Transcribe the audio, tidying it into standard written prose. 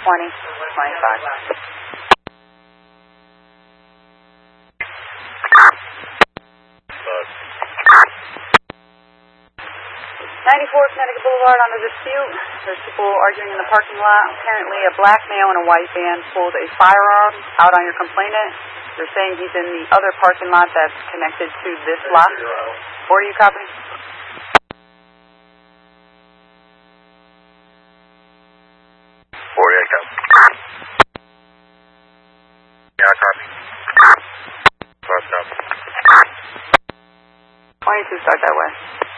20, 25. 94 Connecticut Boulevard on a dispute. There's people arguing in the parking lot. Apparently a black male in a white van pulled a firearm out on your complainant. They're saying he's in the other parking lot that's connected to this lot. 40, you copy? I copy. Yeah, I copy. 22, start that way.